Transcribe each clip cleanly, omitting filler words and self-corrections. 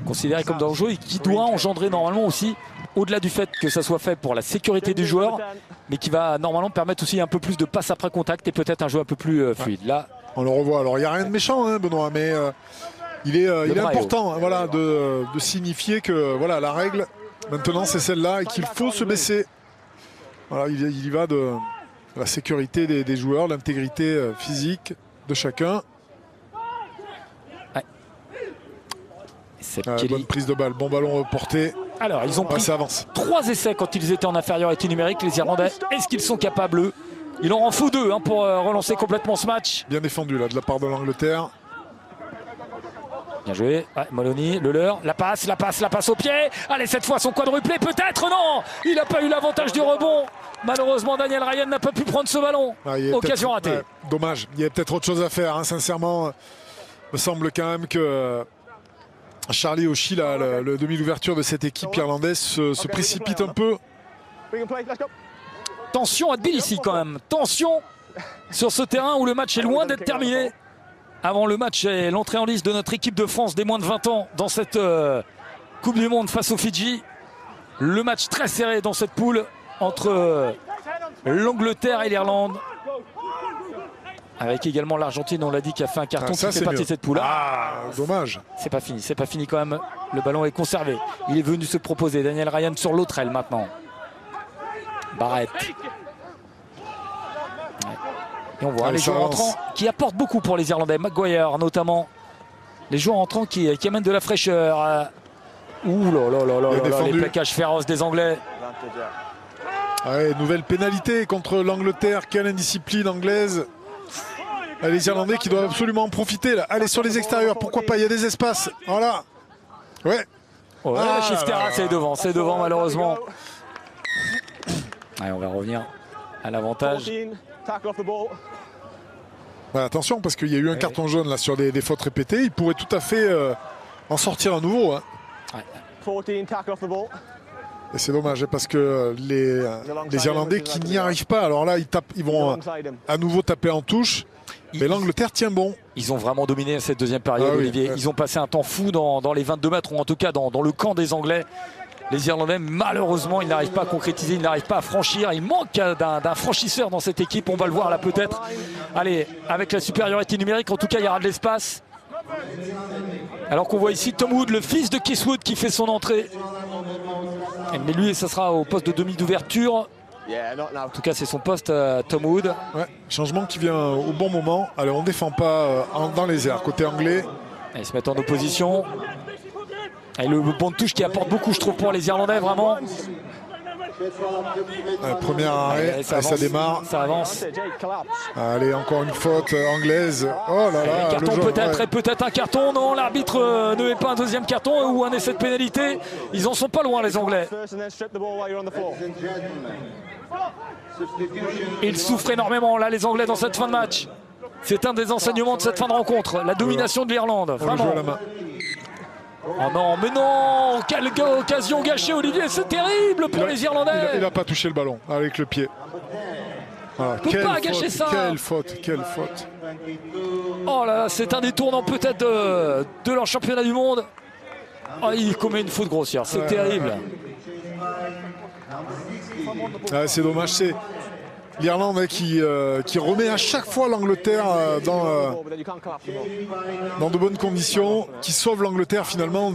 considéré comme dangereux et qui doit engendrer normalement aussi, au-delà du fait que ça soit fait pour la sécurité du joueur, mais qui va normalement permettre aussi un peu plus de passes après contact et peut-être un jeu un peu plus fluide. Là, on le revoit. Alors il n'y a rien de méchant, hein, Benoît, mais il est important, hein, voilà, de signifier que voilà, la règle maintenant c'est celle-là et qu'il faut se baisser. Voilà, il y va de la sécurité des joueurs, l'intégrité physique de chacun. Ouais. Bonne prise de balle, bon ballon reporté. Alors, ils ont pris ça avance. 3 essais quand ils étaient en infériorité numérique, les Irlandais. Est-ce qu'ils sont capables, eux? Il en faut 2 hein, pour relancer complètement ce match. Bien défendu là de la part de l'Angleterre. Bien joué, ouais, Moloney, le leur, la passe au pied. Allez, cette fois son quadruplé, peut-être, non. Il n'a pas eu l'avantage du rebond. Malheureusement, Daniel Ryan n'a pas pu prendre ce ballon. Occasion ratée. Dommage, il y a peut-être autre chose à faire, hein, sincèrement. Il me semble quand même que Charlie Auchi, le demi d'ouverture de cette équipe irlandaise, se précipite un peu. Tension à Tbilissi quand même. Tension sur ce terrain où le match est loin d'être terminé. Avant le match et l'entrée en liste de notre équipe de France des moins de 20 ans dans cette Coupe du Monde face aux Fidji. Le match très serré dans cette poule entre l'Angleterre et l'Irlande. Avec également l'Argentine, on l'a dit, qui a fait un carton qui fait partie de cette poule. Dommage. C'est pas fini quand même. Le ballon est conservé. Il est venu se proposer. Daniel Ryan sur l'autre aile maintenant. Barrett. Et on voit les joueurs entrants qui apportent beaucoup pour les Irlandais. Maguire notamment. Les joueurs entrants qui amènent de la fraîcheur. Ouh là là là là, les plaquages féroces des Anglais. Ouais, nouvelle pénalité contre l'Angleterre. Quelle indiscipline anglaise. Les Irlandais qui doivent absolument en profiter là. Allez sur les extérieurs, pourquoi pas, il y a des espaces. Voilà. Ouais. La Chiftera, c'est devant malheureusement. Allez, on va revenir à l'avantage. Ouais, attention parce qu'il y a eu un carton jaune là sur des fautes répétées. Il pourrait tout à fait en sortir un nouveau. Hein. Ouais. Et c'est dommage parce que les Irlandais qui n'y arrivent pas, alors là ils vont à nouveau taper en touche. Mais l'Angleterre tient bon. Ils ont vraiment dominé cette deuxième période, Olivier. Ils ont passé un temps fou dans les 22 mètres, ou en tout cas dans le camp des Anglais. Les Irlandais, malheureusement, ils n'arrivent pas à concrétiser, ils n'arrivent pas à franchir. Il manque d'un franchisseur dans cette équipe. On va le voir là peut-être. Allez, avec la supériorité numérique, en tout cas, il y aura de l'espace. Alors qu'on voit ici Tom Wood, le fils de Keith Wood, qui fait son entrée. Mais lui, ça sera au poste de demi d'ouverture. En tout cas, c'est son poste, Tom Wood. Ouais, changement qui vient au bon moment. Allez, on ne défend pas dans les airs, côté anglais. Ils se mettent en opposition. Et le bon de touche qui apporte beaucoup, je trouve, pour les Irlandais, vraiment. Premier arrêt, ça démarre. Ça avance. Allez, encore une faute anglaise. Oh là là. Un carton peut-être, et peut-être un carton. Non, l'arbitre ne met pas un deuxième carton ou un essai de pénalité. Ils en sont pas loin, les Anglais. Ils souffrent énormément, là, les Anglais, dans cette fin de match. C'est un des enseignements de cette fin de rencontre. La domination de l'Irlande, vraiment. Oh non, mais non! Quelle occasion gâchée, Olivier! C'est terrible pour les Irlandais! Il n'a pas touché le ballon avec le pied. Voilà. Il ne peut pas gâcher ça! Quelle faute! Oh là là, c'est un détournant peut-être de leur championnat du monde. Oh, il commet une faute grossière, c'est terrible. C'est dommage, c'est l'Irlande qui remet à chaque fois l'Angleterre dans de bonnes conditions, qui sauve l'Angleterre finalement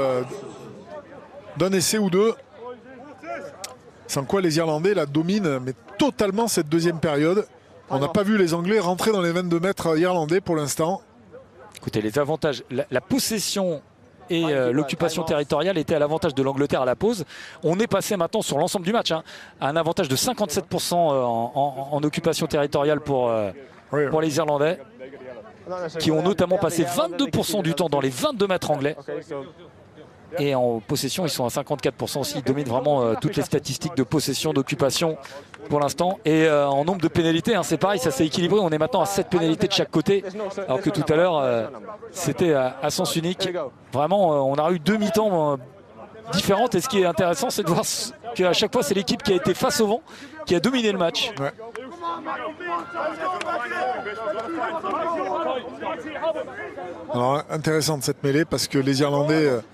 d'un essai ou deux. Sans quoi les Irlandais la dominent mais totalement cette deuxième période. On n'a pas vu les Anglais rentrer dans les 22 mètres irlandais pour l'instant. Écoutez, les avantages, la possession et l'occupation territoriale était à l'avantage de l'Angleterre à la pause. On est passé maintenant sur l'ensemble du match à un avantage de 57% en occupation territoriale pour les Irlandais, qui ont notamment passé 22% du temps dans les 22 mètres anglais. Et en possession, ils sont à 54% aussi. Ils dominent vraiment toutes les statistiques de possession, d'occupation pour l'instant. Et en nombre de pénalités, c'est pareil, ça s'est équilibré. On est maintenant à 7 pénalités de chaque côté. Alors que tout à l'heure, c'était à sens unique. Vraiment, on a eu 2 mi-temps différentes. Et ce qui est intéressant, c'est de voir qu'à chaque fois, c'est l'équipe qui a été face au vent qui a dominé le match. Ouais. Alors, intéressante cette mêlée parce que les Irlandais